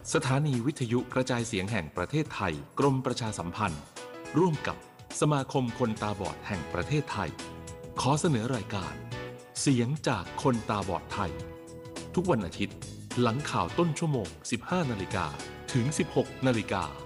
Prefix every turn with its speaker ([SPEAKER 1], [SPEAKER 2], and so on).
[SPEAKER 1] สถานีวิทยุกระจายเสียงแห่งประเทศไทยกรมประชาสัมพันธ์ร่วมกับสมาคมคนตาบอดแห่งประเทศไทยขอเสนอรายการเสียงจากคนตาบอดไทยทุกวันอาทิตย์หลังข่าวต้นชั่วโมง 15 นาฬิกาถึง 16 นาฬิกา